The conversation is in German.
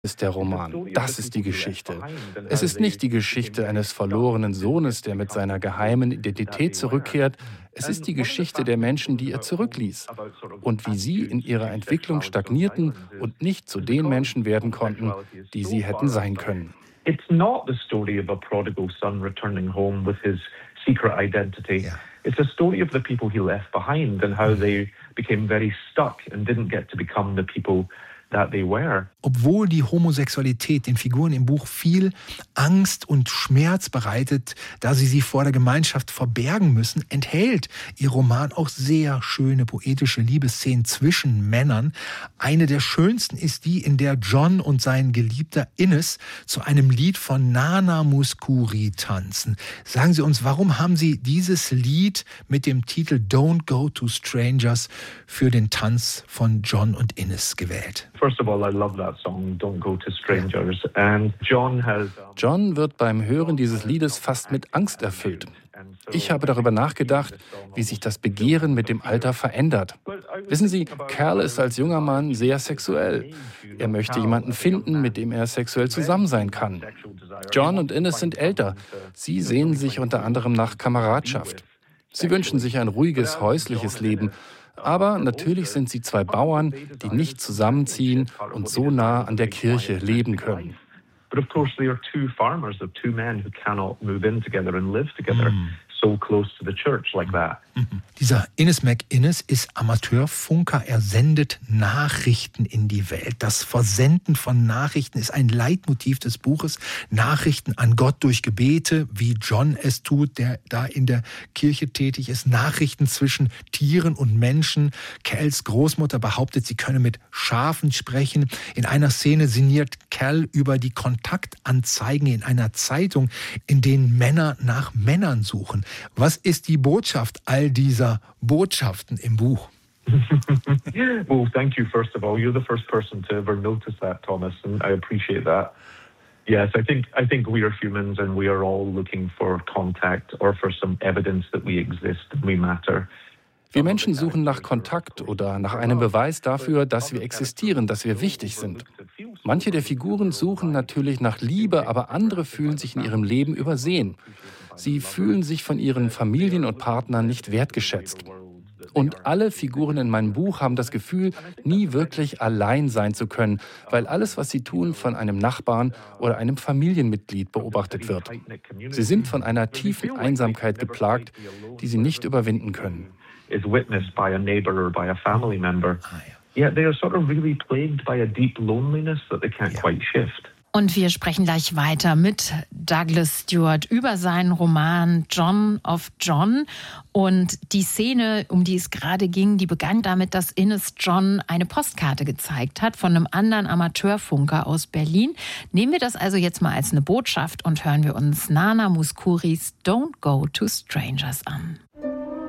ist der Roman. Das ist die Geschichte. Es ist nicht die Geschichte eines verlorenen Sohnes, der mit seiner geheimen Identität zurückkehrt. Es ist die Geschichte der Menschen, die er zurückließ und wie sie in ihrer Entwicklung stagnierten und nicht zu den Menschen werden konnten, die sie hätten sein können. It's not the story of a prodigal son returning home with his secret identity. Ja. It's a story of the people he left behind and how they became very stuck and didn't get to become the people that they were. Obwohl die Homosexualität den Figuren im Buch viel Angst und Schmerz bereitet, da sie vor der Gemeinschaft verbergen müssen, enthält ihr Roman auch sehr schöne poetische Liebesszenen zwischen Männern. Eine der schönsten ist die, in der John und sein Geliebter Innes zu einem Lied von Nana Mouskouri tanzen. Sagen Sie uns, warum haben Sie dieses Lied mit dem Titel Don't Go to Strangers für den Tanz von John und Innes gewählt? First of all, I love that song, Don't Go to Strangers. And John wird beim Hören dieses Liedes fast mit Angst erfüllt. Ich habe darüber nachgedacht, wie sich das Begehren mit dem Alter verändert. Wissen Sie, Cal ist als junger Mann sehr sexuell. Er möchte jemanden finden, mit dem er sexuell zusammen sein kann. John und Innes sind älter. Sie sehnen sich unter anderem nach Kameradschaft. Sie wünschen sich ein ruhiges, häusliches Leben. Aber natürlich sind sie zwei Bauern, die nicht zusammenziehen und so nah an der Kirche leben können. But of course, they are two farmers of two men who cannot move in together and live together so close to the church like that. Dieser Innes McInnes ist Amateurfunker. Er sendet Nachrichten in die Welt. Das Versenden von Nachrichten ist ein Leitmotiv des Buches. Nachrichten an Gott durch Gebete, wie John es tut, der da in der Kirche tätig ist. Nachrichten zwischen Tieren und Menschen. Cals Großmutter behauptet, sie könne mit Schafen sprechen. In einer Szene sinniert Cal über die Kontaktanzeigen in einer Zeitung, in denen Männer nach Männern suchen. Was ist die Botschaft all dieser Botschaften im Buch? Well, thank you, first of all. You're the first person to ever notice that, Thomas, and I appreciate that. Yes, I think we are humans and we are all looking for contact or for some evidence that we exist and we matter. Wir Menschen suchen nach Kontakt oder nach einem Beweis dafür, dass wir existieren, dass wir wichtig sind. Manche der Figuren suchen natürlich nach Liebe, aber andere fühlen sich in ihrem Leben übersehen. Sie fühlen sich von ihren Familien und Partnern nicht wertgeschätzt. Und alle Figuren in meinem Buch haben das Gefühl, nie wirklich allein sein zu können, weil alles, was sie tun, von einem Nachbarn oder einem Familienmitglied beobachtet wird. Sie sind von einer tiefen Einsamkeit geplagt, die sie nicht überwinden können. Is witnessed by a neighbor or by a family member. Yet they are sort of really plagued by a deep loneliness that they can't quite shift. Und wir sprechen gleich weiter mit Douglas Stewart über seinen Roman John of John. Und die Szene, um die es gerade ging, die begann damit, dass Innes John eine Postkarte gezeigt hat von einem anderen Amateurfunker aus Berlin. Nehmen wir das also jetzt mal als eine Botschaft und hören wir uns Nana Mouskouris Don't Go to Strangers an.